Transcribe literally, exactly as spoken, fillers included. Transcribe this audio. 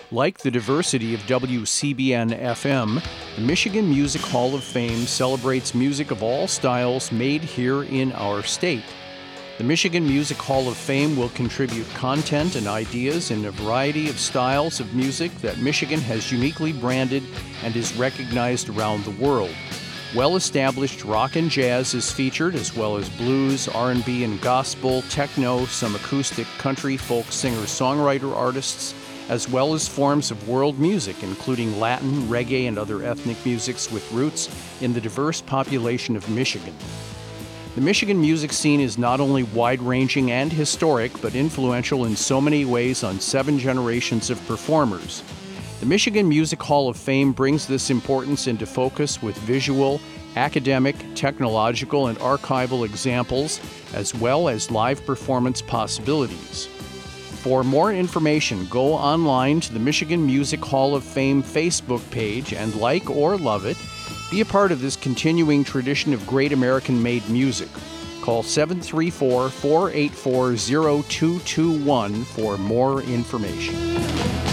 Like the diversity of W C B N F M, the Michigan Music Hall of Fame celebrates music of all styles made here in our state. The Michigan Music Hall of Fame will contribute content and ideas in a variety of styles of music that Michigan has uniquely branded and is recognized around the world. Well-established rock and jazz is featured, as well as blues, R and B and gospel, techno, some acoustic, country, folk singer-songwriter artists, as well as forms of world music, including Latin, reggae, and other ethnic musics with roots in the diverse population of Michigan. The Michigan music scene is not only wide-ranging and historic, but influential in so many ways on seven generations of performers. The Michigan Music Hall of Fame brings this importance into focus with visual, academic, technological, and archival examples, as well as live performance possibilities. For more information, go online to the Michigan Music Hall of Fame Facebook page and like or love it. Be a part of this continuing tradition of great American-made music. Call seven three four, four eight four, zero two two one for more information.